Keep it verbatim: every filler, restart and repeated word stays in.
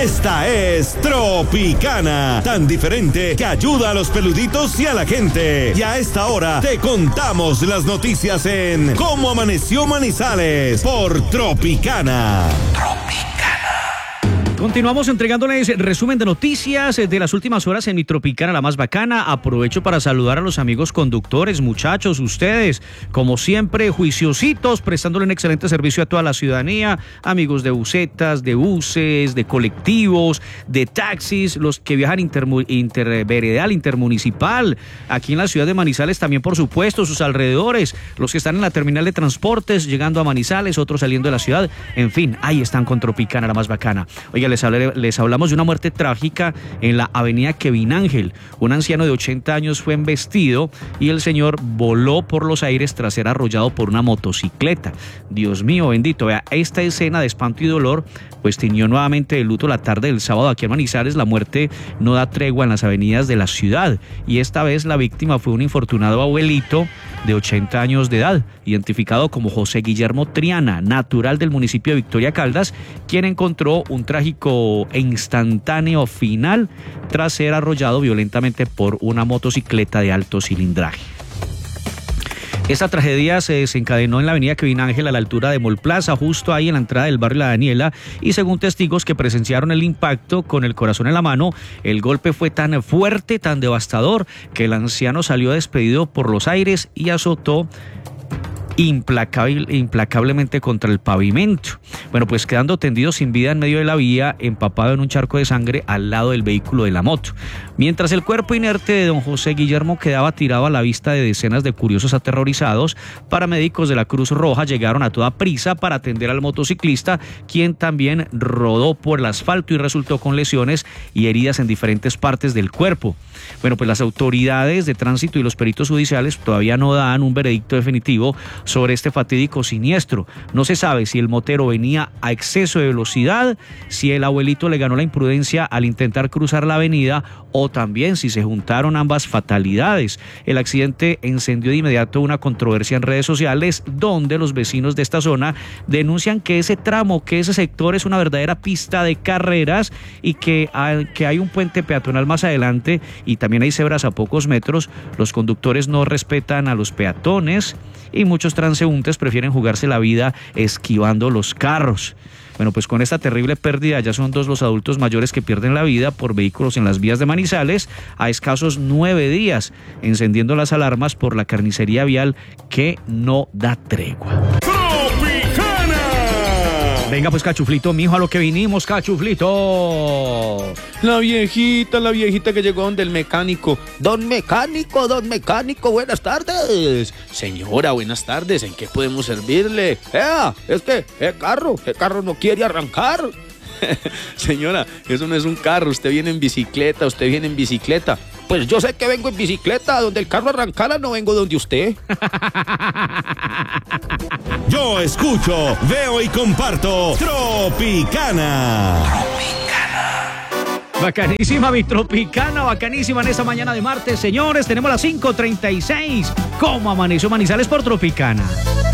Esta es Tropicana, tan diferente que ayuda a los peluditos y a la gente. Y a esta hora te contamos las noticias en Cómo Amaneció Manizales por Tropicana. Tropicana. Continuamos entregándoles resumen de noticias de las últimas horas en mi Tropicana, la más bacana. Aprovecho para saludar a los amigos conductores, muchachos, ustedes, como siempre, juiciositos, prestándole un excelente servicio a toda la ciudadanía, amigos de busetas, de buses, de colectivos, de taxis, los que viajan intermu- interveredal, intermunicipal, aquí en la ciudad de Manizales también, por supuesto, sus alrededores, los que están en la terminal de transportes, llegando a Manizales, otros saliendo de la ciudad, en fin, ahí están con Tropicana, la más bacana. Oiga, Les, hablé, les hablamos de una muerte trágica en la avenida Kevin Ángel. Un anciano de ochenta años fue embestido y el señor voló por los aires tras ser arrollado por una motocicleta. Dios mío bendito, vea, esta escena de espanto y dolor pues tiñó nuevamente de luto la tarde del sábado aquí en Manizales. La muerte no da tregua en las avenidas de la ciudad y esta vez la víctima fue un infortunado abuelito de ochenta años de edad, identificado como José Guillermo Triana, natural del municipio de Victoria Caldas, quien encontró un trágico e instantáneo final tras ser arrollado violentamente por una motocicleta de alto cilindraje. Esta tragedia se desencadenó en la avenida Kevin Ángel a la altura de Mall Plaza, justo ahí en la entrada del barrio La Daniela, y según testigos que presenciaron el impacto con el corazón en la mano, el golpe fue tan fuerte, tan devastador, que el anciano salió despedido por los aires y azotó Implacable, implacablemente contra el pavimento. Bueno, pues quedando tendido sin vida en medio de la vía, empapado en un charco de sangre al lado del vehículo de la moto. Mientras el cuerpo inerte de don José Guillermo quedaba tirado a la vista de decenas de curiosos aterrorizados, paramédicos de la Cruz Roja llegaron a toda prisa para atender al motociclista, quien también rodó por el asfalto y resultó con lesiones y heridas en diferentes partes del cuerpo. Bueno, pues las autoridades de tránsito y los peritos judiciales todavía no dan un veredicto definitivo sobre este fatídico siniestro. No se sabe si el motero venía a exceso de velocidad, si el abuelito le ganó la imprudencia al intentar cruzar la avenida o también si se juntaron ambas fatalidades. El accidente encendió de inmediato una controversia en redes sociales donde los vecinos de esta zona denuncian que ese tramo, que ese sector es una verdadera pista de carreras y que hay, que hay un puente peatonal más adelante y también hay cebras a pocos metros. Los conductores no respetan a los peatones y muchos transeúntes prefieren jugarse la vida esquivando los carros. Bueno, pues con esta terrible pérdida ya son dos los adultos mayores que pierden la vida por vehículos en las vías de Manizales a escasos nueve días, encendiendo las alarmas por la carnicería vial que no da tregua. Venga pues, Cachuflito, mijo, a lo que vinimos, Cachuflito. La viejita, la viejita que llegó donde el mecánico. Don mecánico, don mecánico, buenas tardes. Señora, buenas tardes, ¿en qué podemos servirle? ¡Eh! Es que el carro, el carro no quiere arrancar. Señora, eso no es un carro, usted viene en bicicleta, usted viene en bicicleta. Pues yo sé que vengo en bicicleta, donde el carro arrancara no vengo donde usted. Yo escucho, veo y comparto Tropicana. Tropicana. Bacanísima mi Tropicana, bacanísima en esta mañana de martes. Señores, tenemos las cinco treinta y seis. ¿Cómo amaneció Manizales por Tropicana?